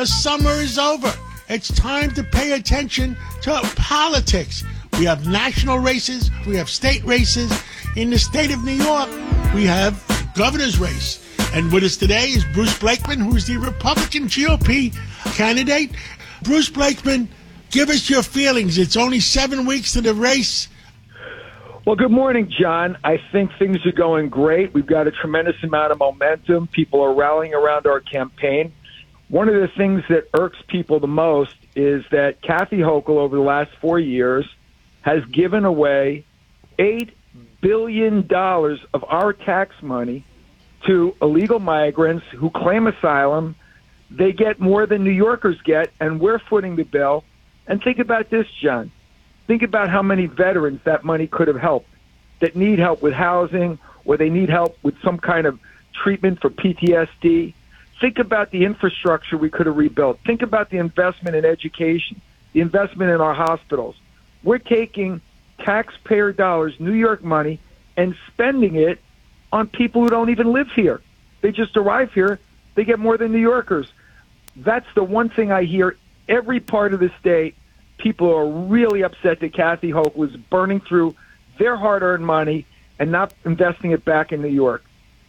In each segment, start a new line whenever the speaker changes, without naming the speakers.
The summer is over. It's time to pay attention to politics. We have national races. We have state races. In the state of New York, we have governor's race. And with us today is Bruce Blakeman, who's the Republican GOP candidate. Bruce Blakeman, give us your feelings. It's only 7 weeks to the race.
Well, good morning, John. I think things are going great. We've got a tremendous amount of momentum. People are rallying around our campaign. One of the things that irks people the most is that Kathy Hochul, over the last 4 years, has given away $8 billion of our tax money to illegal migrants who claim asylum. They get more than New Yorkers get, and we're footing the bill. And think about this, John. Think about how many veterans that money could have helped that need help with housing or they need help with some kind of treatment for PTSD. Think about the infrastructure we could have rebuilt. Think about the investment in education, the investment in our hospitals. We're taking taxpayer dollars, New York money, and spending it on people who don't even live here. They just arrive here. They get more than New Yorkers. That's the one thing I hear every part of the state. People are really upset that Kathy Hochul is burning through their hard-earned money and not investing it back in New York.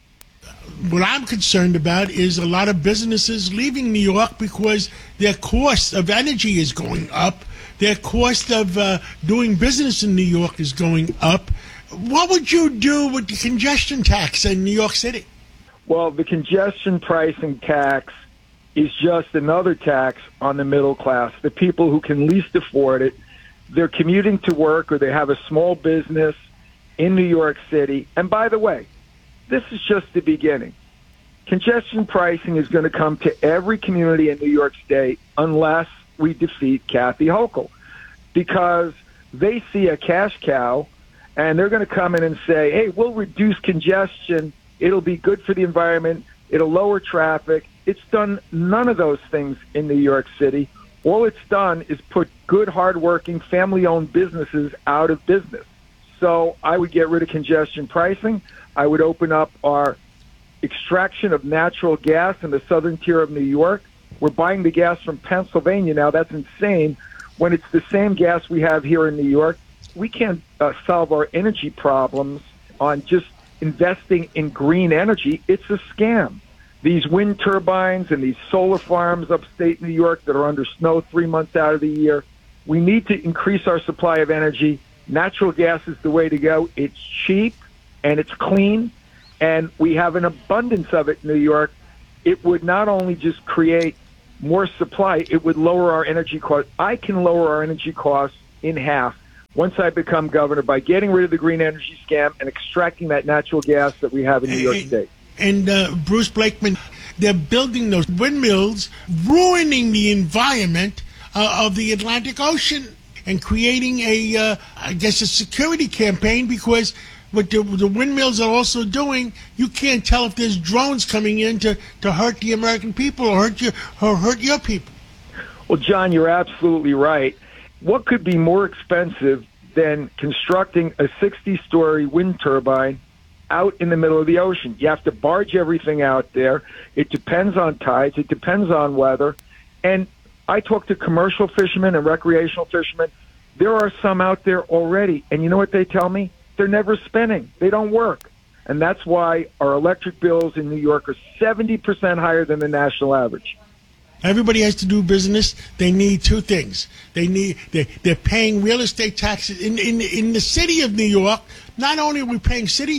What I'm concerned about is a lot of businesses leaving New York because their cost of energy is going up. Their cost of doing business in New York is going up. What would you do with the congestion tax in New York City?
Well, the congestion pricing tax is just another tax on the middle class, the people who can least afford it. They're commuting to work or they have a small business in New York City. And by the way, this is just the beginning. Congestion pricing is going to come to every community in New York State unless we defeat Kathy Hochul, because they see a cash cow and they're going to come in and say, hey, we'll reduce congestion. It'll be good for the environment. It'll lower traffic. It's done none of those things in New York City. All it's done is put good, hardworking, family-owned businesses out of business. So I would get rid of congestion pricing. I would open up our extraction of natural gas in the southern tier of New York. We're buying the gas from Pennsylvania now. That's insane. When it's the same gas we have here in New York, we can't solve our energy problems on just investing in green energy. It's a scam. These wind turbines and these solar farms upstate New York that are under snow 3 months out of the year, we need to increase our supply of energy. Natural gas is the way to go. It's cheap and it's clean, and we have an abundance of it in New York. It would not only just create more supply, it would lower our energy costs. I can lower our energy costs in half once I become governor by getting rid of the green energy scam and extracting that natural gas that we have in New York State.
And Bruce Blakeman, they're building those windmills, ruining the environment of the Atlantic Ocean and creating a security campaign, because what the windmills are also doing, you can't tell if there's drones coming in to hurt the American people or hurt your people.
Well, John, you're absolutely right. What could be more expensive than constructing a 60-story wind turbine out in the middle of the ocean? You have to barge everything out there. It depends on tides. It depends on weather. And I talk to commercial fishermen and recreational fishermen. There are some out there already. And you know what they tell me? They're never spinning. They don't work. And that's why our electric bills in New York are 70% higher than the national average.
Everybody has to do business. They need two things. They're paying real estate taxes in the city of New York. Not only are we paying city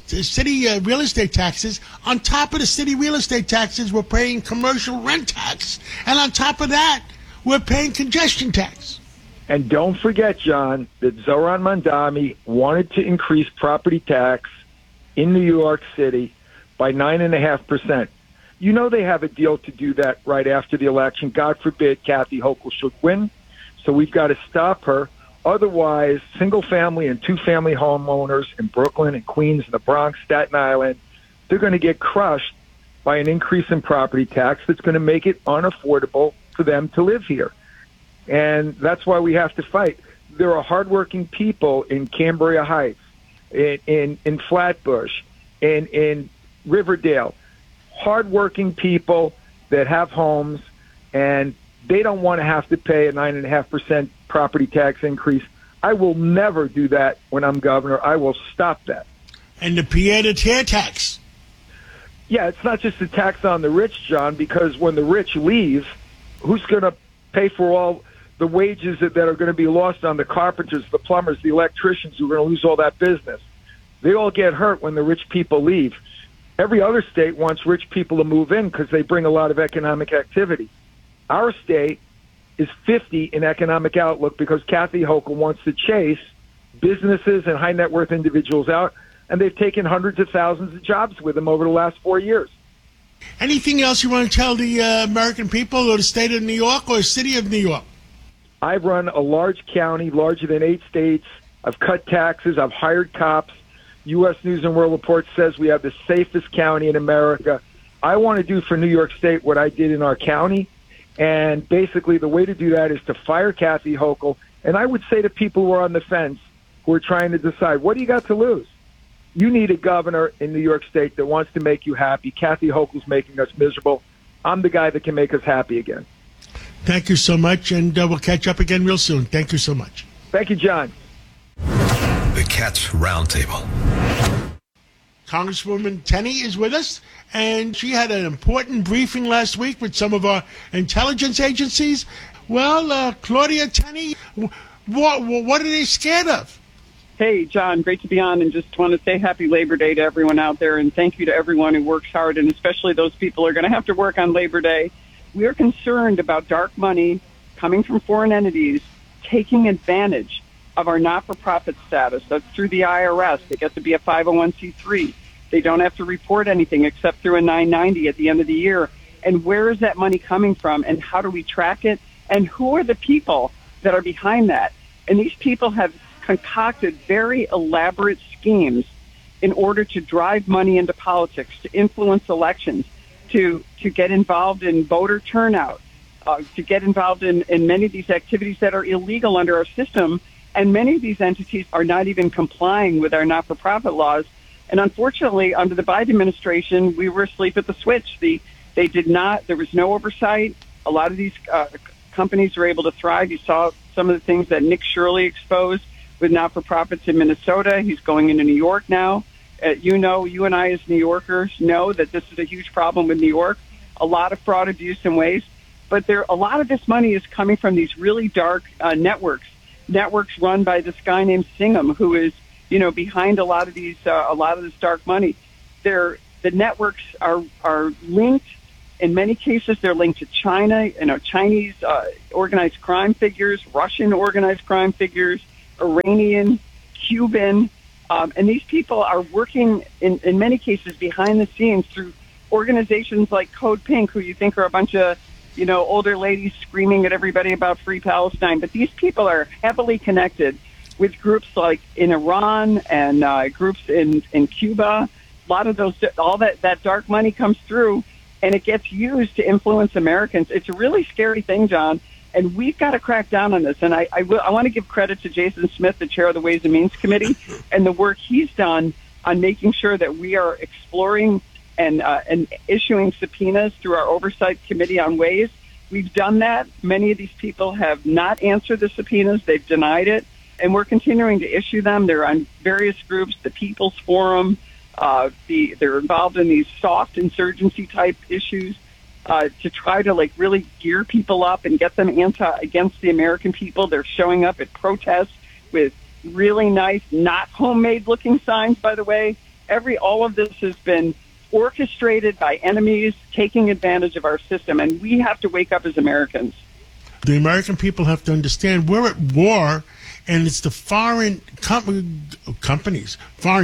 real estate taxes, on top of the city real estate taxes, we're paying commercial rent tax, and on top of that, we're paying congestion tax.
And don't forget, John, that Zohran Mamdani wanted to increase property tax in New York City by 9.5%. You know they have a deal to do that right after the election. God forbid Kathy Hochul should win. So we've got to stop her. Otherwise, single-family and two-family homeowners in Brooklyn and Queens and the Bronx, Staten Island, they're going to get crushed by an increase in property tax that's going to make it unaffordable for them to live here. And that's why we have to fight. There are hardworking people in Cambria Heights, in Flatbush, in Riverdale, hardworking people that have homes and they don't want to have to pay a 9.5% property tax increase. I will never do that when I'm governor. I will stop that.
And the pied-à-terre tax.
Yeah, it's not just a tax on the rich, John, because when the rich leave, who's going to pay for all the wages that are going to be lost on the carpenters, the plumbers, the electricians who are going to lose all that business? They all get hurt when the rich people leave. Every other state wants rich people to move in because they bring a lot of economic activity. Our state is 50 in economic outlook because Kathy Hochul wants to chase businesses and high net worth individuals out, and they've taken hundreds of thousands of jobs with them over the last 4 years.
Anything else you want to tell the American people or the state of New York or the city of New York?
I've run a large county, larger than 8 states. I've cut taxes. I've hired cops. U.S. News and World Report says we have the safest county in America. I want to do for New York State what I did in our county. And basically the way to do that is to fire Kathy Hochul. And I would say to people who are on the fence, who are trying to decide, what do you got to lose? You need a governor in New York State that wants to make you happy. Kathy Hochul's making us miserable. I'm the guy that can make us happy again.
Thank you so much, and we'll catch up again real soon. Thank you so much.
Thank you, John.
The Cats Roundtable.
Congresswoman Tenney is with us, and she had an important briefing last week with some of our intelligence agencies. Well, Claudia Tenney, what are they scared of?
Hey, John, great to be on, and just want to say happy Labor Day to everyone out there, and thank you to everyone who works hard, and especially those people who are going to have to work on Labor Day. We are concerned about dark money coming from foreign entities taking advantage of our not-for-profit status. That's through the IRS. They get to be a 501c3. They don't have to report anything except through a 990 at the end of the year. And where is that money coming from, and how do we track it? And who are the people that are behind that? And these people have concocted very elaborate schemes in order to drive money into politics, to influence elections, to get involved in voter turnout, to get involved in many of these activities that are illegal under our system. And many of these entities are not even complying with our not-for-profit laws. And unfortunately, under the Biden administration, we were asleep at the switch. They did not, there was no oversight. A lot of these companies were able to thrive. You saw some of the things that Nick Shirley exposed with not-for-profits in Minnesota. He's going into New York now. You and I as New Yorkers know that this is a huge problem with New York. A lot of fraud, abuse, and waste. But a lot of this money is coming from these really dark networks run by this guy named Singham, who is, behind a lot of this dark money. The networks are linked. In many cases, they're linked to China, Chinese organized crime figures, Russian organized crime figures, Iranian, Cuban, and these people are working in many cases behind the scenes through organizations like Code Pink, who you think are a bunch of older ladies screaming at everybody about free Palestine. But these people are heavily connected with groups like in Iran and groups in Cuba. A lot of that dark money comes through, and it gets used to influence Americans. It's a really scary thing, John, and we've got to crack down on this. And I want to give credit to Jason Smith, the chair of the Ways and Means Committee, and the work he's done on making sure that we are exploring and issuing subpoenas through our oversight committee on Ways. We've done that. Many of these people have not answered the subpoenas. They've denied it, and we're continuing to issue them. They're on various groups, the People's Forum. They're involved in these soft insurgency type issues to try to really gear people up and get them against the American people. They're showing up at protests with really nice, not homemade looking signs, by the way. All of this has been orchestrated by enemies taking advantage of our system, and we have to wake up as Americans.
The American people have to understand we're at war, and it's the foreign companies,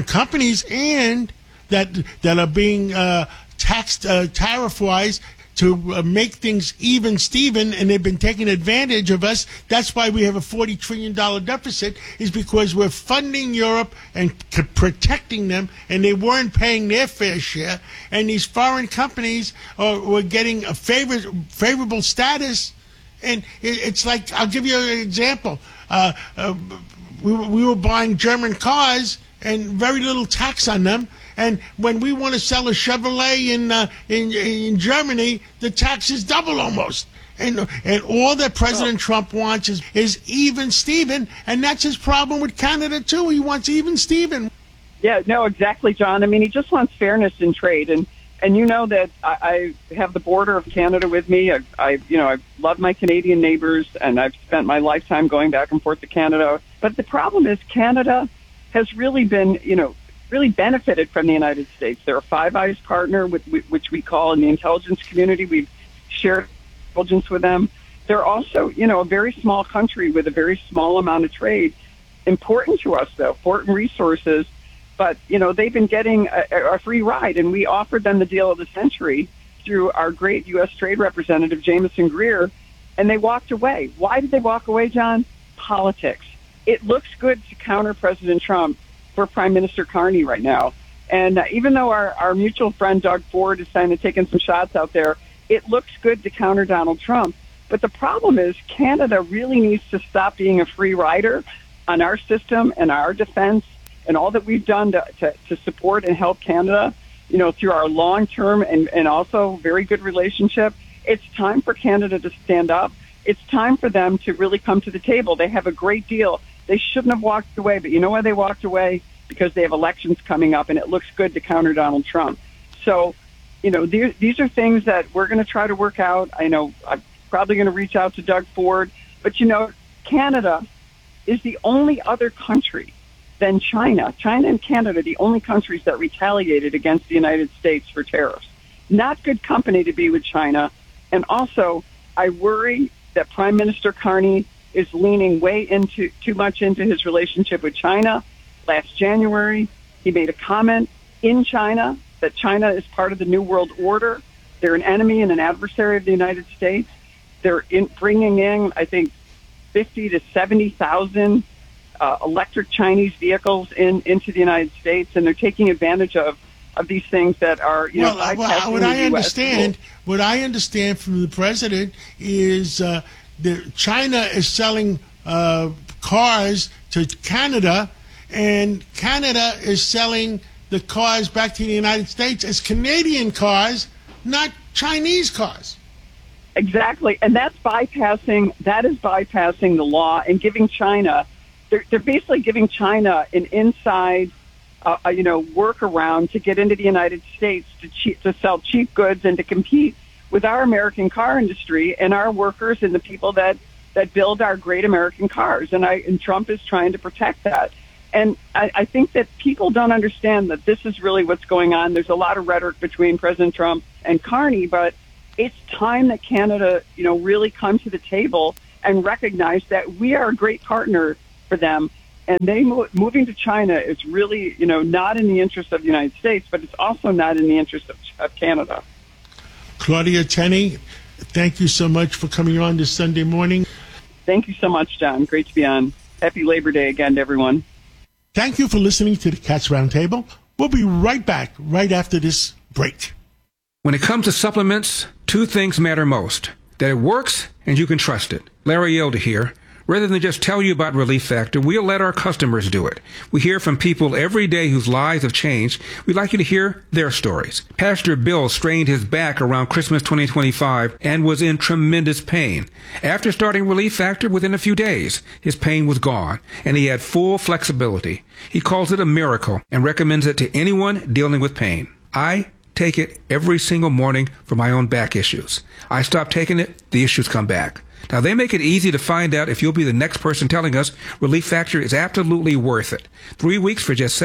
and that are being taxed tariff-wise to make things even, Steven, and they've been taking advantage of us. That's why we have a $40 trillion deficit, is because we're funding Europe and protecting them, and they weren't paying their fair share. And these foreign companies were getting a favorable status. And it's like, I'll give you an example. We were buying German cars and very little tax on them. And when we want to sell a Chevrolet in Germany, the tax is double almost. And all that President Trump wants is even Steven, and that's his problem with Canada, too. He wants even Steven.
Yeah, no, exactly, John. I mean, he just wants fairness in trade. And you know that I have the border of Canada with me. I love my Canadian neighbors, and I've spent my lifetime going back and forth to Canada. But the problem is Canada has really been, really benefited from the United States. They're a Five Eyes partner, which we call in the intelligence community. We've shared intelligence with them. They're also, a very small country with a very small amount of trade. Important to us, though, important resources. But, they've been getting a free ride, and we offered them the deal of the century through our great U.S. Trade Representative, Jameson Greer, and they walked away. Why did they walk away, John? Politics. It looks good to counter President Trump for Prime Minister Carney right now. And even though our mutual friend, Doug Ford, is kind of taking some shots out there, it looks good to counter Donald Trump. But the problem is Canada really needs to stop being a free rider on our system and our defense and all that we've done to support and help Canada, through our long-term and also very good relationship. It's time for Canada to stand up. It's time for them to really come to the table. They have a great deal. They shouldn't have walked away, but you know why they walked away? Because they have elections coming up, and it looks good to counter Donald Trump. So, these are things that we're going to try to work out. I know I'm probably going to reach out to Doug Ford, but, Canada is the only other country than China. China and Canada are the only countries that retaliated against the United States for tariffs. Not good company to be with China. And also, I worry that Prime Minister Carney is leaning too much into his relationship with China. Last January, he made a comment in China that China is part of the New World Order. They're an enemy and an adversary of the United States. They're bringing in, I think, 50 to 70,000 electric Chinese vehicles into the United States, and they're taking advantage of these things that are,
what I understand from the president is China is selling cars to Canada, and Canada is selling the cars back to the United States as Canadian cars, not Chinese cars.
Exactly, and that is bypassing the law and giving China. They're basically giving China an inside, workaround to get into the United States to sell cheap goods and to compete with our American car industry and our workers and the people that build our great American cars. And Trump is trying to protect that. And I think that people don't understand that this is really what's going on. There's a lot of rhetoric between President Trump and Carney, but it's time that Canada, really come to the table and recognize that we are a great partner for them. And they moving to China is really, not in the interest of the United States, but it's also not in the interest of Canada.
Claudia Tenney, thank you so much for coming on this Sunday morning.
Thank you so much, John. Great to be on. Happy Labor Day again to everyone.
Thank you for listening to the Cats Roundtable. We'll be right back right after this break.
When it comes to supplements, two things matter most: that it works and you can trust it. Larry Elder here. Rather than just tell you about Relief Factor, we'll let our customers do it. We hear from people every day whose lives have changed. We'd like you to hear their stories. Pastor Bill strained his back around Christmas 2025 and was in tremendous pain. After starting Relief Factor, within a few days, his pain was gone, and he had full flexibility. He calls it a miracle and recommends it to anyone dealing with pain. I take it every single morning for my own back issues. I stop taking it, the issues come back. Now, they make it easy to find out if you'll be the next person telling us Relief Factor is absolutely worth it. 3 weeks for just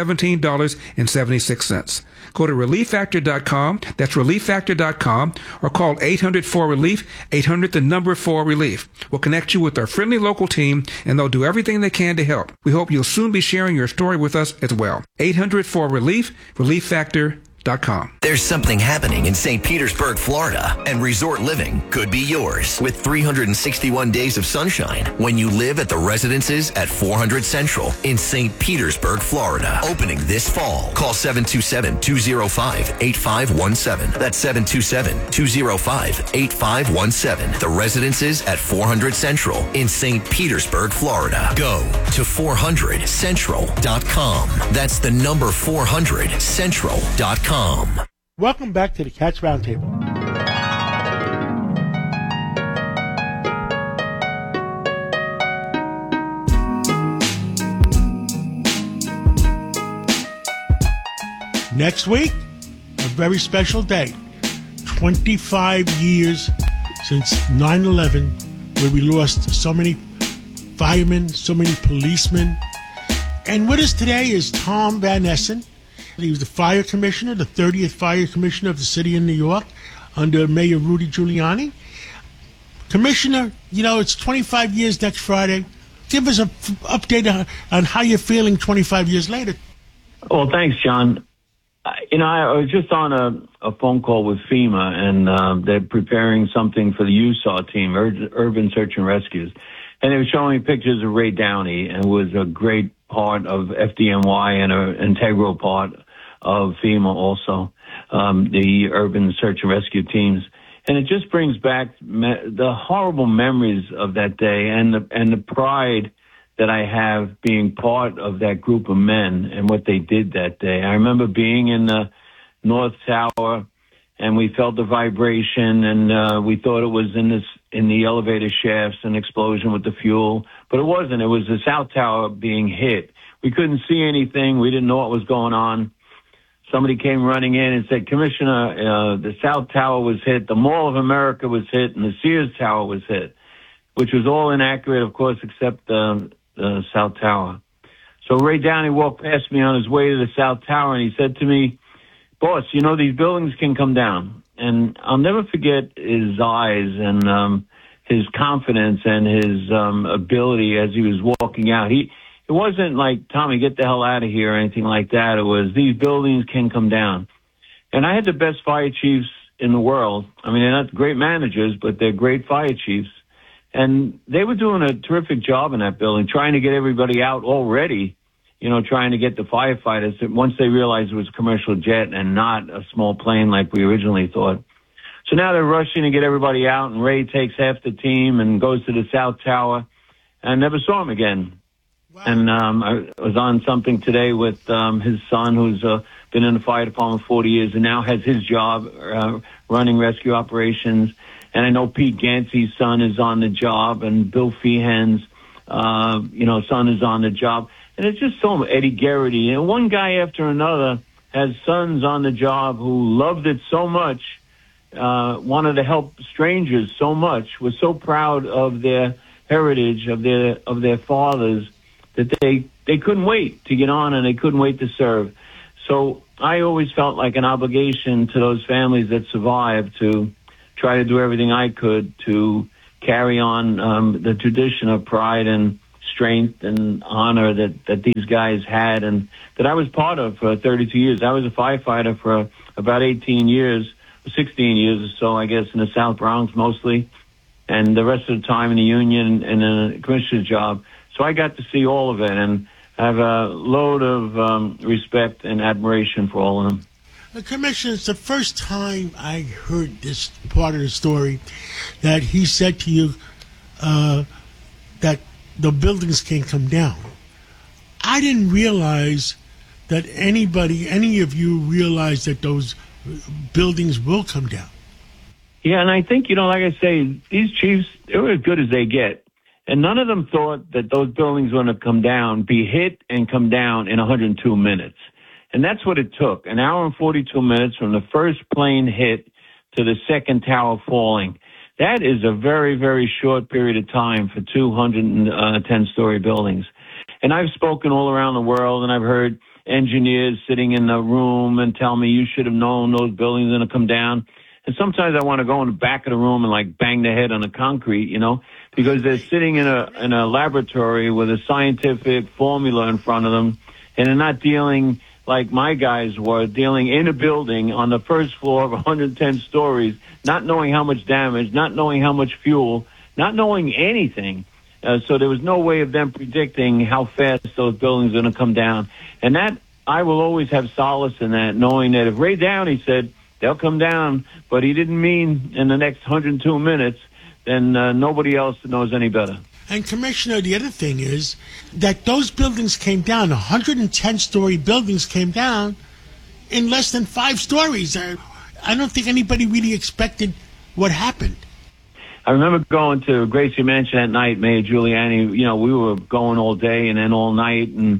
$17.76. Go to ReliefFactor.com, that's ReliefFactor.com, or call 800-4RELIEF, 800-4RELIEF. We'll connect you with our friendly local team, and they'll do everything they can to help. We hope you'll soon be sharing your story with us as well. 800-4RELIEF, ReliefFactor.com.
There's something happening in St. Petersburg, Florida, and resort living could be yours with 361 days of sunshine when you live at the residences at 400 Central in St. Petersburg, Florida. Opening this fall. Call 727-205-8517. That's 727-205-8517. The residences at 400 Central in St. Petersburg, Florida. Go to 400central.com. That's the number 400central.com.
Welcome back to the Cats Roundtable. Next week, a very special day. 25 years since 9/11, where we lost so many firemen, so many policemen. And with us today is Tom Van Essen. He was the fire commissioner, the 30th fire commissioner of the city of New York under Mayor Rudy Giuliani. Commissioner, it's 25 years next Friday. Give us an update on how you're feeling 25 years later.
Well, thanks, John. I was just on a phone call with FEMA, and they're preparing something for the USAW team, Urban Search and Rescues. And they were showing me pictures of Ray Downey, and was a great part of FDNY and an integral part of FEMA also, the Urban Search and Rescue teams. And it just brings back the horrible memories of that day and the pride that I have being part of that group of men and what they did that day. I remember being in the North Tower, and we felt the vibration, and we thought it was in the elevator shafts, an explosion with the fuel, but it wasn't. It was the South Tower being hit. We couldn't see anything. We didn't know what was going on. Somebody came running in and said, Commissioner, the South Tower was hit, the Mall of America was hit, and the Sears Tower was hit, which was all inaccurate, of course, except the South Tower. So Ray Downey walked past me on his way to the South Tower, and he said to me, boss, these buildings can come down. And I'll never forget his eyes and his confidence and his ability as he was walking out. It wasn't like, Tommy, get the hell out of here or anything like that. It was, these buildings can come down. And I had the best fire chiefs in the world. I mean, they're not great managers, but they're great fire chiefs. And they were doing a terrific job in that building, trying to get everybody out already, trying to get the firefighters once they realized it was a commercial jet and not a small plane like we originally thought. So now they're rushing to get everybody out, and Ray takes half the team and goes to the South Tower, and I never saw him again. Wow. And I was on something today with his son, who's been in the fire department 40 years and now has his job running rescue operations. And I know Pete Gansey's son is on the job, and Bill Feehan's, son is on the job. And it's just so Eddie Garrity. And one guy after another has sons on the job who loved it so much, wanted to help strangers so much, was so proud of their heritage, of their fathers, that they couldn't wait to get on and they couldn't wait to serve. So I always felt like an obligation to those families that survived to try to do everything I could to carry on the tradition of pride and strength and honor that these guys had and that I was part of for 32 years. I was a firefighter for about 16 years or so, I guess, in the South Bronx mostly, and the rest of the time in the union and in a commissioner's job. So I got to see all of it and have a load of respect and admiration for all of them.
Commissioner, it's the first time I heard this part of the story that he said to you that the buildings can come down. I didn't realize that any of you realized that those buildings will come down.
Yeah, and I think, like I say, these chiefs, they were as good as they get. And none of them thought that those buildings were going to come down, be hit and come down in 102 minutes. And that's what it took, an hour and 42 minutes from the first plane hit to the second tower falling. That is a very, very short period of time for 210-story buildings. And I've spoken all around the world, and I've heard engineers sitting in the room and tell me, you should have known those buildings are going to come down. And sometimes I want to go in the back of the room and bang their head on the concrete, because they're sitting in a laboratory with a scientific formula in front of them, and they're not dealing like my guys were, dealing in a building on the first floor of 110 stories, not knowing how much damage, not knowing how much fuel, not knowing anything. So there was no way of them predicting how fast those buildings are going to come down. And that, I will always have solace in that, knowing that if Ray Downey said they'll come down, but he didn't mean in the next 102 minutes, then nobody else knows any better.
And, Commissioner, the other thing is that those buildings came down, 110-story buildings came down in less than 5 stories. I don't think anybody really expected what happened.
I remember going to Gracie Mansion at night, Mayor Giuliani. We were going all day and then all night, and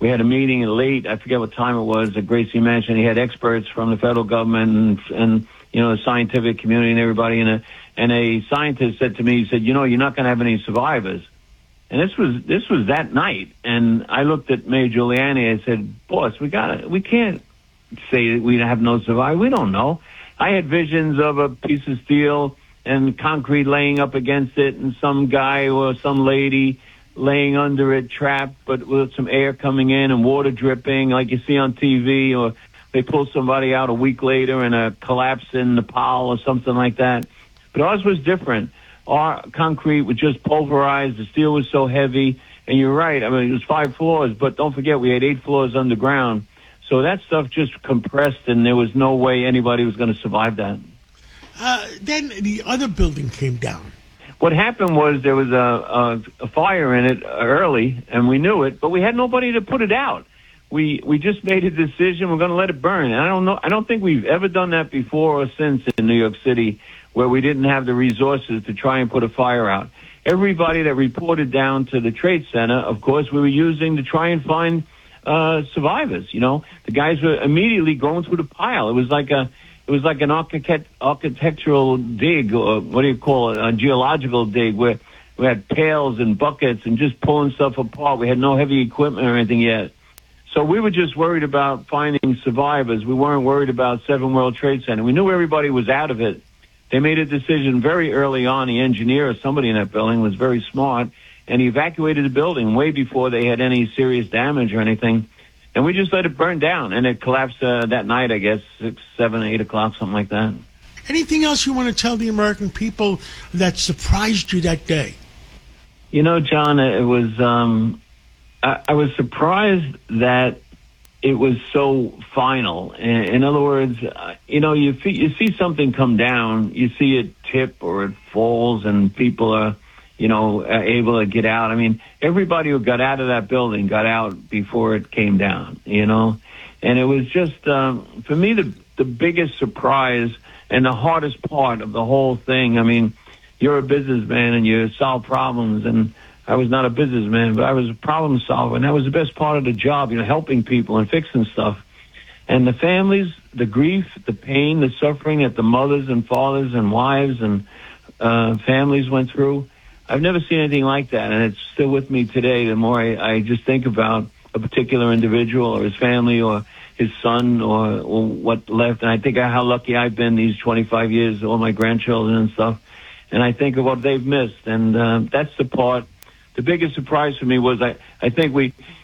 we had a meeting late. I forget what time it was at Gracie Mansion. He had experts from the federal government and the scientific community and everybody. And a scientist said to me, he said, you're not going to have any survivors. And this was that night. And I looked at Mayor Giuliani. I said, boss, we can't say we have no survivors. We don't know. I had visions of a piece of steel and concrete laying up against it and some guy or some lady laying under it, trapped, but with some air coming in and water dripping like you see on TV, or they pull somebody out a week later in a collapse in Nepal or something like that. But ours was different. Our concrete was just pulverized. The steel was so heavy. And you're right. I mean, it was 5 floors, but don't forget we had 8 floors underground. So that stuff just compressed, and there was no way anybody was going to survive that.
Then the other building came down.
What happened was there was a fire in it early, and we knew it, but we had nobody to put it out. We just made a decision. We're going to let it burn. And I don't think we've ever done that before or since in New York City, where we didn't have the resources to try and put a fire out. Everybody that reported down to the Trade Center, of course, we were using to try and find survivors. The guys were immediately going through the pile. It was like an architectural dig, or what do you call it, a geological dig, where we had pails and buckets and just pulling stuff apart. We had no heavy equipment or anything yet. So we were just worried about finding survivors. We weren't worried about 7 World Trade Center. We knew everybody was out of it. They made a decision very early on. The engineer or somebody in that building was very smart, and he evacuated the building way before they had any serious damage or anything. And we just let it burn down, and it collapsed that night, I guess, 6, 7, 8 o'clock, something like that.
Anything else you want to tell the American people that surprised you that day?
John, it was I was surprised that it was so final. In other words, you see something come down, you see it tip or it falls, and people are able to get out. I mean, everybody who got out of that building got out before it came down, and it was just, for me, the biggest surprise and the hardest part of the whole thing. I mean, you're a businessman and you solve problems, and I was not a businessman, but I was a problem solver, and that was the best part of the job, helping people and fixing stuff. And the families, the grief, the pain, the suffering that the mothers and fathers and wives and families went through, I've never seen anything like that, and it's still with me today. The more I just think about a particular individual or his family or his son or what left, and I think of how lucky I've been these 25 years, all my grandchildren and stuff, and I think of what they've missed, and that's the part. The biggest surprise for me was I think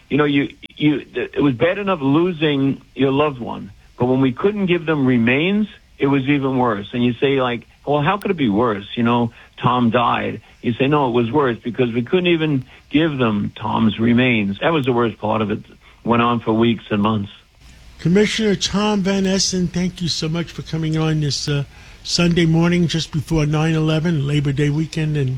it was bad enough losing your loved one, but when we couldn't give them remains, it was even worse. And you say, well, how could it be worse? Tom died. You say, no, it was worse because we couldn't even give them Tom's remains. That was the worst part of it. Went on for weeks and months.
Commissioner Tom Van Essen, thank you so much for coming on this Sunday morning just before 9/11, Labor Day weekend. And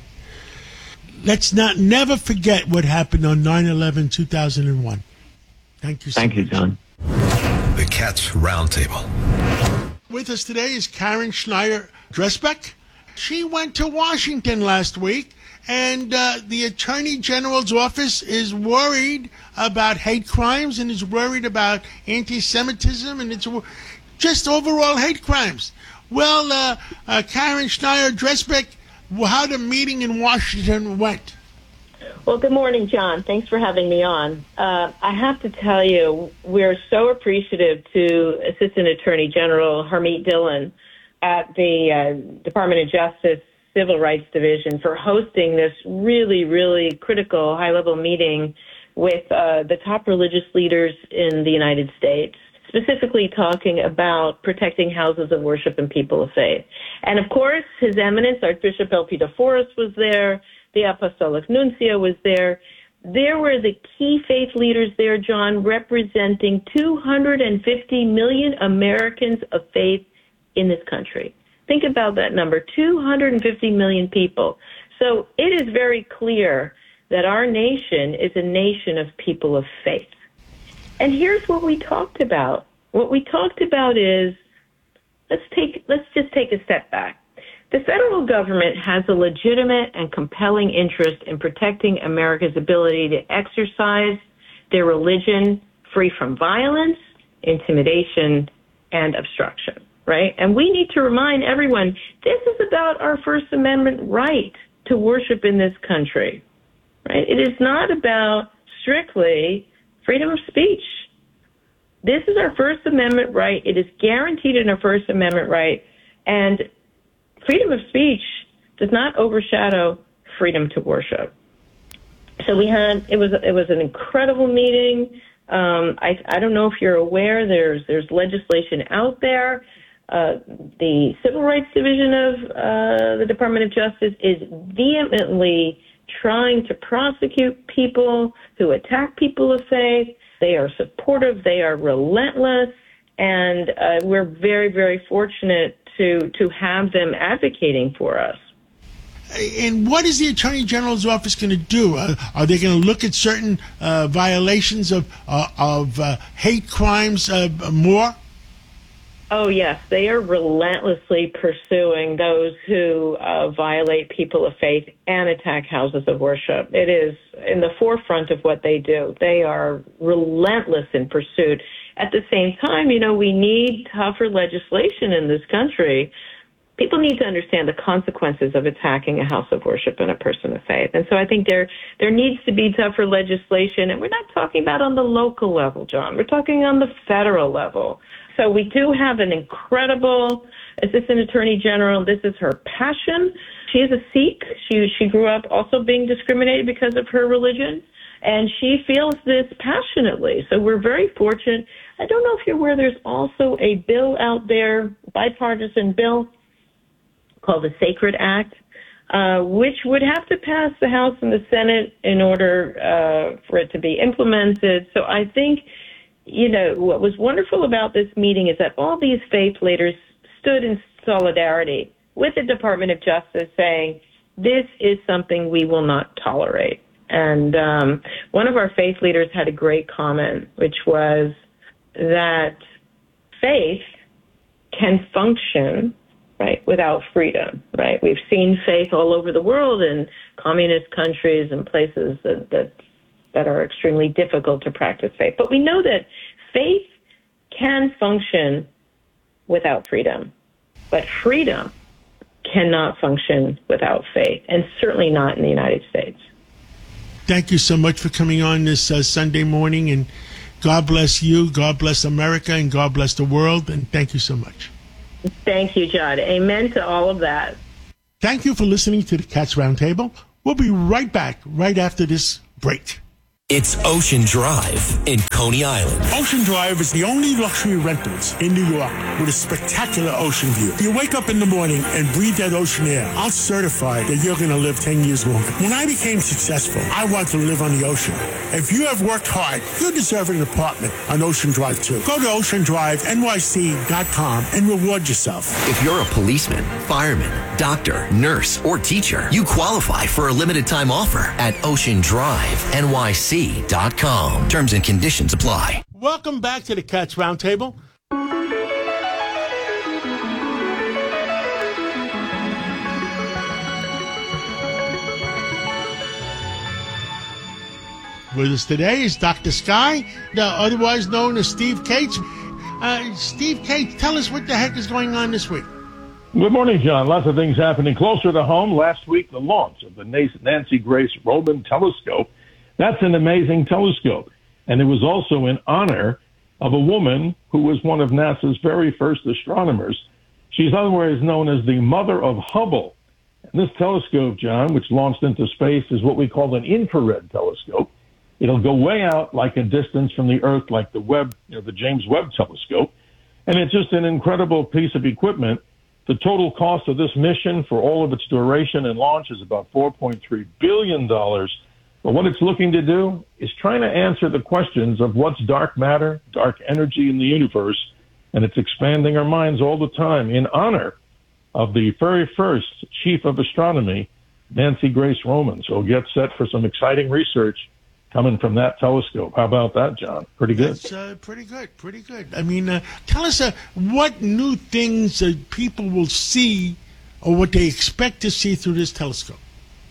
let's never forget what happened on 9/11/2001. Thank you so much.
Thank you, John.
The Cats Roundtable.
With us today is Karen Schneider-Dresbeck. She went to Washington last week, and the Attorney General's office is worried about hate crimes and is worried about anti-Semitism and it's just overall hate crimes. Well, Karen Schneider-Dresbeck, how the meeting in Washington went.
Well, good morning, John. Thanks for having me on. I have to tell you, we're so appreciative to Assistant Attorney General Harmeet Dillon at the Department of Justice Civil Rights Division for hosting this really, really critical high-level meeting with the top religious leaders in the United States, specifically talking about protecting houses of worship and people of faith. And, of course, His Eminence, Archbishop L.P. DeForest was there. The Apostolic Nuncio was there. There were the key faith leaders there, John, representing 250 million Americans of faith in this country. Think about that number, 250 million people. So it is very clear that our nation is a nation of people of faith. And here's what we talked about. What we talked about is, let's just take a step back. The federal government has a legitimate and compelling interest in protecting America's ability to exercise their religion free from violence, intimidation, and obstruction, right? And we need to remind everyone, this is about our First Amendment right to worship in this country, right? It is not about strictly freedom of speech. This is our First Amendment right. It is guaranteed in our First Amendment right. And freedom of speech does not overshadow freedom to worship. So it was an incredible meeting. I don't know if you're aware, there's legislation out there. The Civil Rights Division of the Department of Justice is vehemently trying to prosecute people who attack people of faith. They are supportive. They are relentless. And we're very, very fortunate to have them advocating for us.
And what is the Attorney General's office going to do? Are they going to look at certain violations of hate crimes more?
Oh, yes. They are relentlessly pursuing those who violate people of faith and attack houses of worship. It is in the forefront of what they do. They are relentless in pursuit. At the same time, we need tougher legislation in this country. People need to understand the consequences of attacking a house of worship and a person of faith. And so I think there needs to be tougher legislation. And we're not talking about on the local level, John. We're talking on the federal level. So we do have an incredible Assistant Attorney General. This is her passion. She is a Sikh. She grew up also being discriminated because of her religion. And she feels this passionately. So we're very fortunate. I don't know if you're aware, there's also a bill out there, bipartisan bill, called the Sacred Act, which would have to pass the House and the Senate in order for it to be implemented. So I think, what was wonderful about this meeting is that all these faith leaders stood in solidarity with the Department of Justice saying, this is something we will not tolerate. And one of our faith leaders had a great comment, which was that faith can function without freedom, right? We've seen faith all over the world in communist countries and places that are extremely difficult to practice faith. But we know that faith can function without freedom, but freedom cannot function without faith, and certainly not in the United States.
Thank you so much for coming on this Sunday morning, and God bless you, God bless America, and God bless the world, and thank you so much.
Thank you, Judd. Amen to all of that.
Thank you for listening to the Cats Roundtable. We'll be right back right after this break.
It's Ocean Drive in Coney Island.
Ocean Drive is the only luxury rentals in New York with a spectacular ocean view. You wake up in the morning and breathe that ocean air. I'll certify that you're going to live 10 years longer. When I became successful, I wanted to live on the ocean. If you have worked hard, you deserve an apartment on Ocean Drive too. Go to oceandrivenyc.com and reward yourself.
If you're a policeman, fireman, doctor, nurse, or teacher, you qualify for a limited time offer at oceandrivenyc.com. Terms and conditions apply.
Welcome back to the Cats Roundtable. With us today is Dr. Sky, otherwise known as Steve Cates. Steve Cates, tell us what the heck is going on this week.
Good morning, John. Lots of things happening closer to home. Last week, the launch of the Nancy Grace Roman Telescope. That's an amazing telescope. And it was also in honor of a woman who was one of NASA's very first astronomers. She's otherwise known as the mother of Hubble. And this telescope, John, which launched into space, is what we call an infrared telescope. It'll go way out like a distance from the Earth, like the James Webb telescope. And it's just an incredible piece of equipment. The total cost of this mission for all of its duration and launch is about $4.3 billion. But what it's looking to do is trying to answer the questions of what's dark matter, dark energy in the universe, and it's expanding our minds all the time in honor of the very first chief of astronomy, Nancy Grace Roman. So get set for some exciting research coming from that telescope. How about that, John? Pretty good.
That's pretty good. I mean, tell us what new things people will see or what they expect to see through this telescope.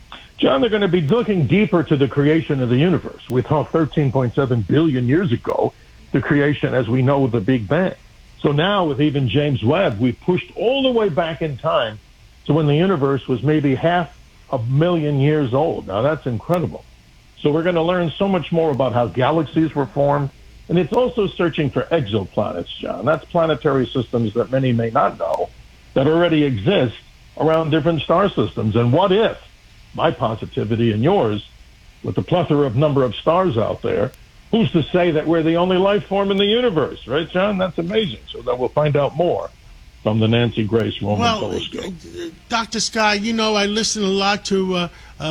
John, they're going to be looking deeper to the creation of the universe. We talked 13.7 billion years ago, the creation as we know the Big Bang. So now with even James Webb, we've pushed all the way back in time to when the universe was maybe 500,000 years old. Now that's incredible. So we're going to learn so much more about how galaxies were formed. And it's also searching for exoplanets, John. That's planetary systems that many may not know that already exist around different star systems. And what if, my positivity and yours, with the plethora of number of stars out there, who's to say that we're the only life form in the universe, right, John? That's amazing. So that we'll find out more from the Nancy Grace Roman Telescope.
Dr. Sky, you know, I listen a lot to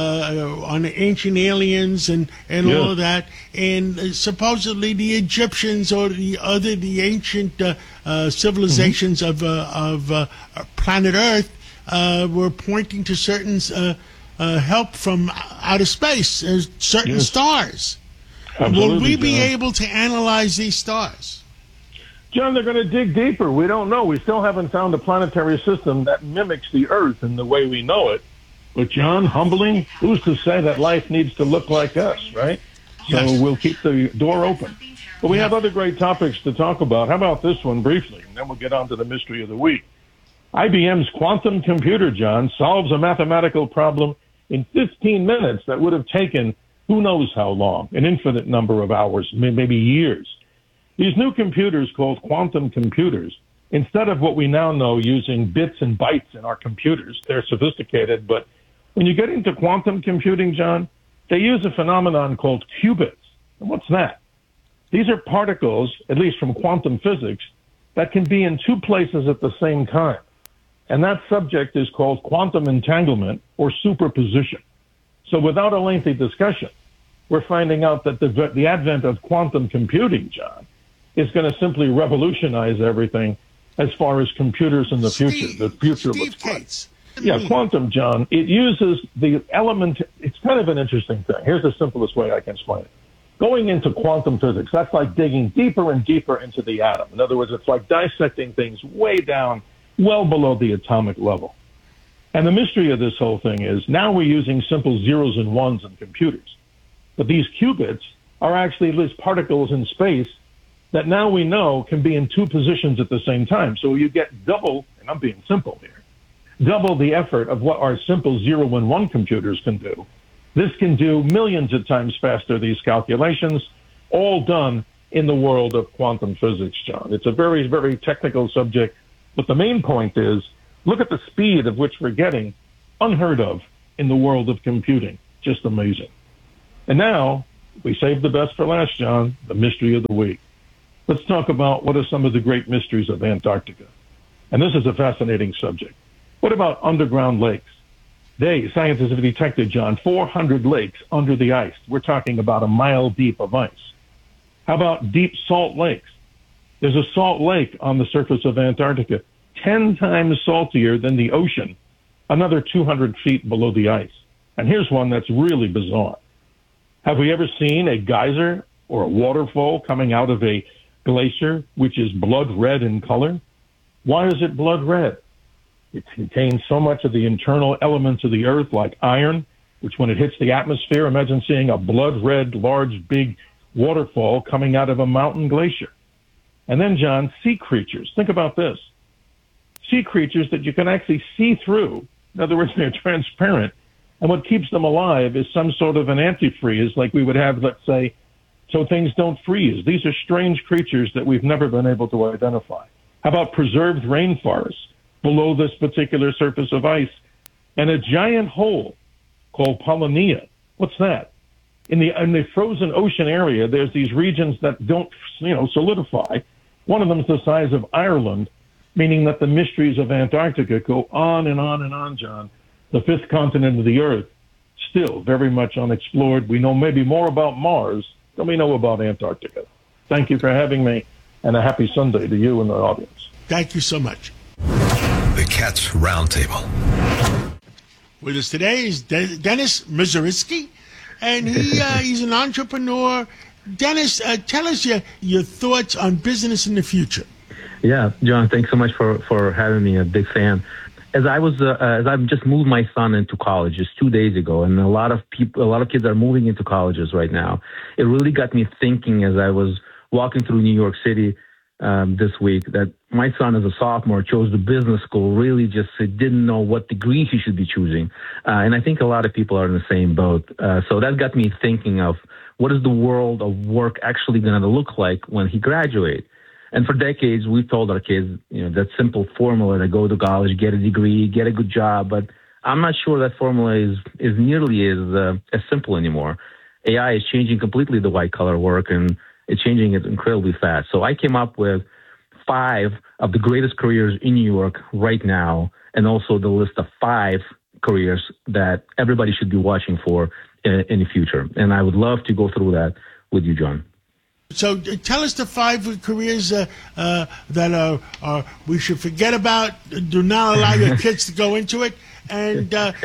on the ancient aliens and all of that, and supposedly the Egyptians or the ancient civilizations of planet Earth were pointing to certain help from outer space, certain stars.
Absolutely,
will we be
John.
able to analyze these stars?
John, they're going to dig deeper. We don't know. We still haven't found a planetary system that mimics the Earth in the way we know it. But, John, humbling, who's to say that life needs to look like us, right?
Yes.
So we'll keep the door open. But we have other great topics to talk about. How about this one briefly? And then we'll get on to the mystery of the week. IBM's quantum computer, John, solves a mathematical problem in 15 minutes that would have taken who knows how long, an infinite number of hours, maybe years. These new computers called quantum computers, instead of what we now know using bits and bytes in our computers, they're sophisticated, but when you get into quantum computing, John, they use a phenomenon called qubits. And what's that? These are particles, at least from quantum physics, that can be in two places at the same time. And that subject is called quantum entanglement or superposition. So without a lengthy discussion, we're finding out that the advent of quantum computing, John, is going to simply revolutionize everything as far as computers in the future. The future looks bright. Yeah, quantum, John, it uses the element. It's kind of an interesting thing. Here's the simplest way I can explain it. Going into quantum physics, that's like digging deeper and deeper into the atom. In other words, it's like dissecting things way down, well below the atomic level. And the mystery of this whole thing is now we're using simple zeros and ones in computers. But these qubits are actually these particles in space that now we know can be in two positions at the same time. So you get double, and I'm being simple here, double the effort of what our simple 0 and 1 computers can do. This can do millions of times faster, these calculations, all done in the world of quantum physics, John. It's a very, very technical subject, but the main point is, look at the speed of which we're getting, unheard of in the world of computing. Just amazing. And now, we saved the best for last, John, the mystery of the week. Let's talk about what are some of the great mysteries of Antarctica. And this is a fascinating subject. What about underground lakes? Scientists have detected, John, 400 lakes under the ice. We're talking about a mile deep of ice. How about deep salt lakes? There's a salt lake on the surface of Antarctica, 10 times saltier than the ocean, another 200 feet below the ice. And here's one that's really bizarre. Have we ever seen a geyser or a waterfall coming out of a glacier which is blood red in color? Why is it blood red? It contains so much of the internal elements of the earth, like iron, which when it hits the atmosphere, imagine seeing a blood red, large, big waterfall coming out of a mountain glacier. And then, John, sea creatures. Think about this. Sea creatures that you can actually see through. In other words, they're transparent. And what keeps them alive is some sort of an antifreeze, like we would have, let's say, so things don't freeze. These are strange creatures that we've never been able to identify. How about preserved rainforests below this particular surface of ice? And a giant hole called Polonia. What's that? In the frozen ocean area, there's these regions that don't, solidify. One of them is the size of Ireland, meaning that the mysteries of Antarctica go on and on and on, John. The fifth continent of the earth, still very much unexplored. We know maybe more about Mars than we know about Antarctica. Thank you for having me, and a happy Sunday to you and the audience.
Thank you so much.
The Cats Roundtable.
With us today is Dennis Mizuritsky, and he's an entrepreneur. Dennis, tell us your thoughts on business in the future.
Yeah, John, thanks so much for having me. A big fan. as I've just moved my son into college just 2 days ago, and a lot of kids are moving into colleges right now. It really got me thinking as I was walking through New York City this week that my son, as a sophomore, chose the business school. Really, just didn't know what degree he should be choosing, and I think a lot of people are in the same boat. So that got me thinking of what is the world of work actually going to look like when he graduates. And for decades, we've told our kids, that simple formula to go to college, get a degree, get a good job. But I'm not sure that formula is nearly as simple anymore. AI is changing completely the white-collar work, and it's changing it incredibly fast. So I came up with 5 of the greatest careers in New York right now, and also the list of 5 careers that everybody should be watching for in the future. And I would love to go through that with you, John.
So tell us the 5 careers that are we should forget about. Do not allow your kids to go into it, and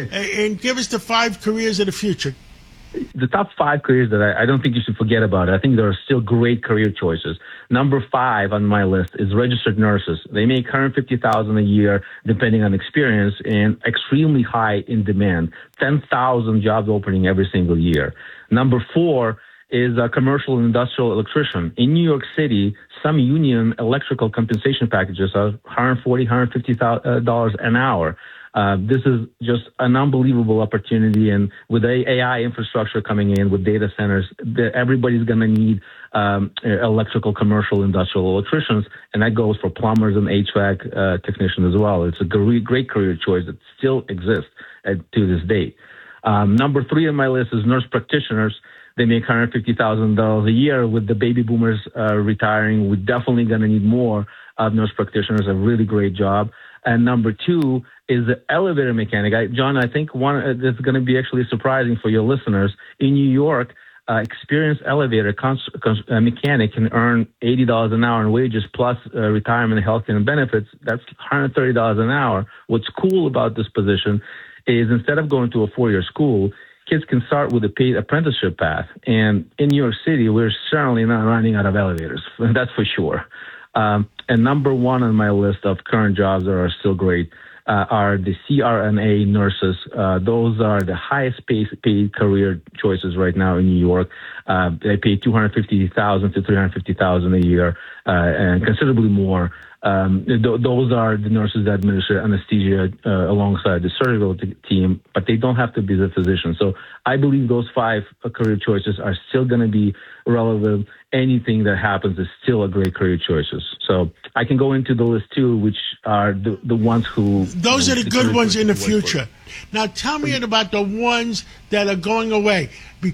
give us the 5 careers of the future.
The top 5 careers that I don't think you should forget about. I think there are still great career choices. Number 5 on my list is registered nurses. They make $150,000 a year, depending on experience, and extremely high in demand. 10,000 jobs opening every single year. Number 4 is a commercial and industrial electrician. In New York City, some union electrical compensation packages are $140,000, $150,000 an hour. This is just an unbelievable opportunity. And with AI infrastructure coming in, with data centers, everybody's going to need electrical, commercial, industrial electricians. And that goes for plumbers and HVAC technicians as well. It's a great career choice that still exists to this date. Number 3 on my list is nurse practitioners. They make $150,000 a year. With the baby boomers retiring, we're definitely going to need more of nurse practitioners. A really great job. And number 2 is the elevator mechanic. John, I think one that's going to be actually surprising for your listeners. In New York, experienced elevator mechanic can earn $80 an hour in wages plus retirement, healthcare, and benefits. That's $130 an hour. What's cool about this position is instead of going to a 4-year school, kids can start with a paid apprenticeship path. And in New York City, we're certainly not running out of elevators. That's for sure. And number 1 on my list of current jobs that are still great are the CRNA nurses. Those are the highest paid career choices right now in New York. They pay $250,000 to $350,000 a year, and considerably more. Those are the nurses that administer anesthesia alongside the surgical team, but they don't have to be the physician. So I believe those 5 career choices are still going to be relevant. Anything that happens is still a great career choices. So I can go into the list too, which are the ones who...
Those are the good ones in the future. Now tell me about the ones that are going away,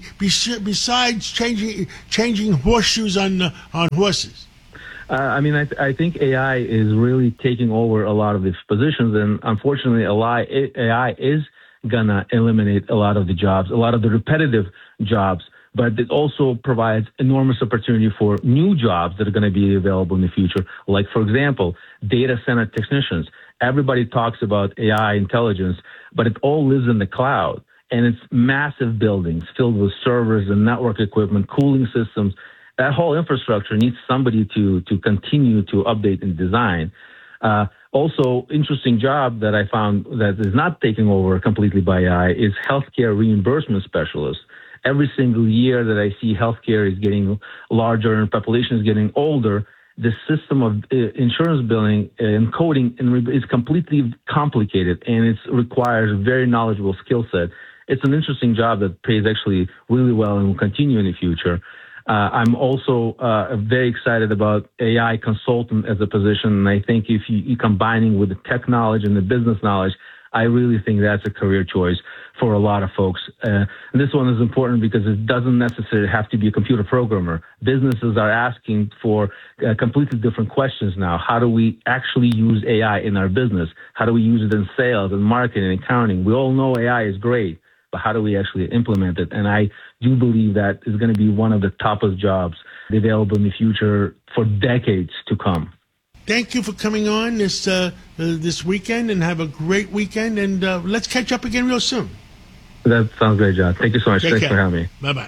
besides changing horseshoes on horses.
I think AI is really taking over a lot of these positions, and unfortunately, AI is gonna eliminate a lot of the jobs, a lot of the repetitive jobs. But it also provides enormous opportunity for new jobs that are going to be available in the future. Like, for example, data center technicians. Everybody talks about AI intelligence, but it all lives in the cloud, and it's massive buildings filled with servers and network equipment, cooling systems. That whole infrastructure needs somebody to continue to update and design. Also, interesting job that I found that is not taken over completely by AI is healthcare reimbursement specialists. Every single year that I see healthcare is getting larger and population is getting older, the system of insurance billing and coding is completely complicated, and it requires a very knowledgeable skill set. It's an interesting job that pays actually really well and will continue in the future. I'm also very excited about AI consultant as a position, and I think if you combining with the tech knowledge and the business knowledge, I really think that's a career choice for a lot of folks. And this one is important because it doesn't necessarily have to be a computer programmer. Businesses are asking for completely different questions now. How do we actually use AI in our business? How do we use it in sales and marketing and accounting? We all know AI is great, but how do we actually implement it? And I do believe that is going to be one of the toughest jobs available in the future for decades to come.
Thank you for coming on this weekend, and have a great weekend. And let's catch up again real soon.
That sounds great, John. Thank you so much. Thanks for having me.
Bye-bye.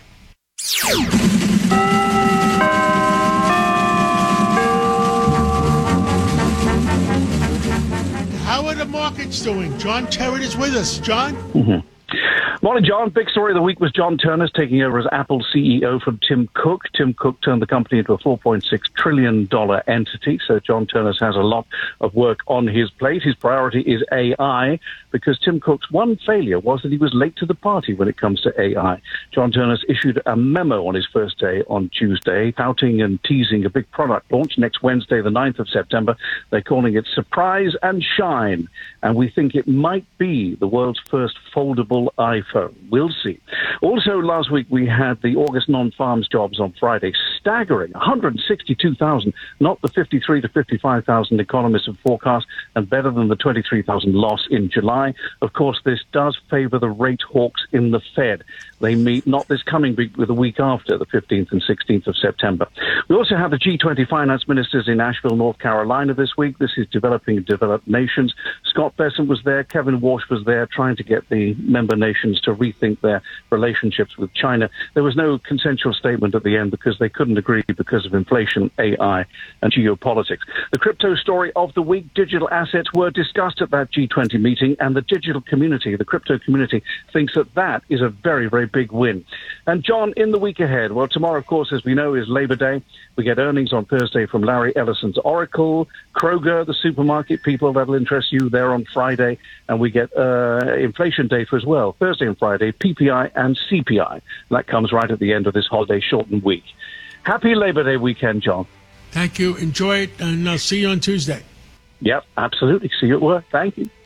Howard Amar markets doing? John Terrett is with us. John?
Mm-hmm. Morning, John. Big story of the week was John Turner's taking over as Apple CEO from Tim Cook. Tim Cook turned the company into a $4.6 trillion entity, so John Turner's has a lot of work on his plate. His priority is AI, because Tim Cook's one failure was that he was late to the party when it comes to AI. John Turner's issued a memo on his first day on Tuesday, touting and teasing a big product launch next Wednesday, the 9th of September. They're calling it Surprise and Shine, and we think it might be the world's first foldable iPhone. We'll see. Also, last week we had the August non-farms jobs on Friday. Staggering, 162,000, not the 53 to 55,000 economists have forecast, and better than the 23,000 loss in July. Of course, this does favor the rate hawks in the Fed. They meet not this coming week, but the week after, the 15th and 16th of September. We also have the G20 finance ministers in Asheville, North Carolina this week. This is developing and developed nations. Scott Bessent was there. Kevin Walsh was there, trying to get the member nations to rethink their relationships with China. There was no consensual statement at the end because they couldn't agree because of inflation, AI, and geopolitics. The crypto story of the week, digital assets were discussed at that G20 meeting, and the digital community, the crypto community, thinks that that is a very, very big win. And John, in the week ahead, well, tomorrow, of course, as we know, is Labor Day. We get earnings on Thursday from Larry Ellison's Oracle, Kroger, the supermarket people, that'll interest you, there on Friday, and we get inflation data as well, Thursday and Friday, PPI and CPI. That comes right at the end of this holiday shortened week. Happy Labor Day weekend, John.
Thank you. Enjoy it, and I'll see you on Tuesday.
Yep, absolutely. See you at work. Thank you.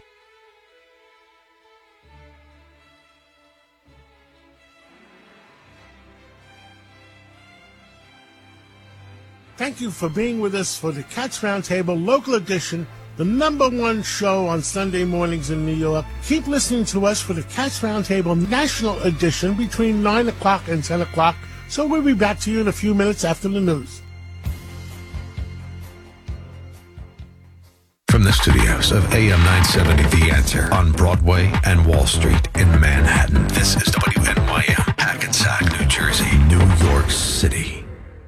Thank you for being with us for the Cats Roundtable Local Edition, the #1 show on Sunday mornings in New York. Keep listening to us for the Cats Roundtable National Edition between 9 o'clock and 10 o'clock. So we'll be back to you in a few minutes after the news.
From the studios of AM 970 The Answer on Broadway and Wall Street in Manhattan, this is WNYM, Hackensack, New Jersey, New York City.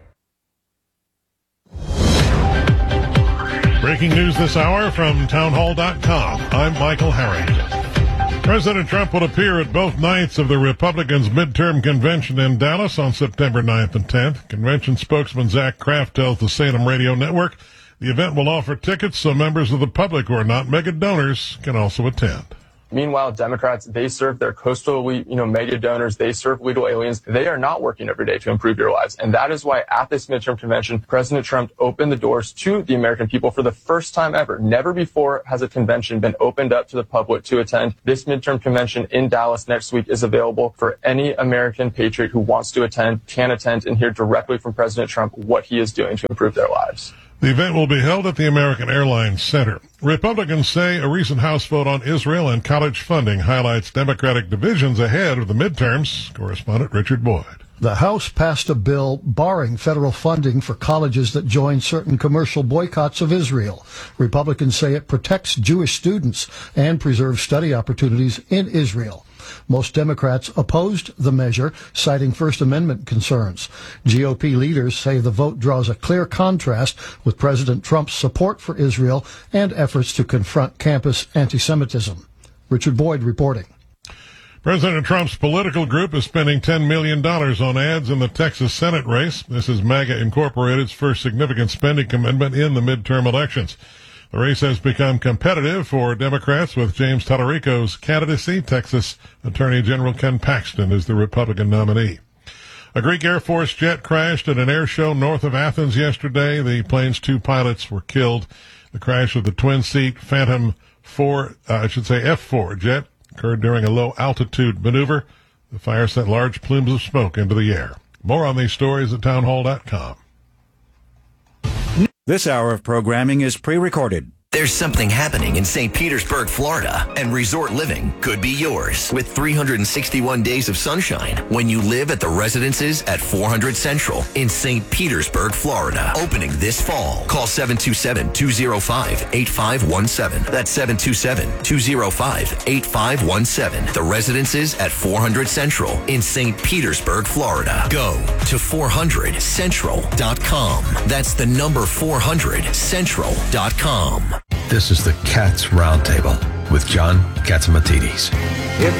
Breaking news this hour from townhall.com. I'm Michael Harrington. President Trump will appear at both nights of the Republicans' midterm convention in Dallas on September 9th and 10th. Convention spokesman Zach Kraft tells the Salem Radio Network the event will offer tickets so members of the public who are not mega donors can also attend.
Meanwhile, Democrats, they serve their coastal, mega donors. They serve illegal aliens. They are not working every day to improve your lives. And that is why at this midterm convention, President Trump opened the doors to the American people for the first time ever. Never before has a convention been opened up to the public to attend. This midterm convention in Dallas next week is available for any American patriot who wants to attend, can attend, and hear directly from President Trump what he is doing to improve their lives.
The event will be held at the American Airlines Center. Republicans say a recent House vote on Israel and college funding highlights Democratic divisions ahead of the midterms. Correspondent Richard Boyd.
The House passed a bill barring federal funding for colleges that join certain commercial boycotts of Israel. Republicans say it protects Jewish students and preserves study opportunities in Israel. Most Democrats opposed the measure, citing First Amendment concerns. GOP leaders say the vote draws a clear contrast with President Trump's support for Israel and efforts to confront campus anti-Semitism. Richard Boyd reporting.
President Trump's political group is spending $10 million on ads in the Texas Senate race. This is MAGA Incorporated's first significant spending commitment in the midterm elections. The race has become competitive for Democrats with James Tallarico's candidacy. Texas Attorney General Ken Paxton is the Republican nominee. A Greek Air Force jet crashed at an air show north of Athens yesterday. The plane's 2 pilots were killed. The crash of the twin-seat Phantom F4 jet occurred during a low-altitude maneuver. The fire sent large plumes of smoke into the air. More on these stories at townhall.com.
This hour of programming is pre-recorded.
There's something happening in St. Petersburg, Florida, and resort living could be yours with 361 days of sunshine when you live at the residences at 400 Central in St. Petersburg, Florida. Opening this fall. Call 727-205-8517. That's 727-205-8517. The residences at 400 Central in St. Petersburg, Florida. Go to 400central.com. That's the number 400central.com.
This is the Cats Roundtable with John Catsimatidis.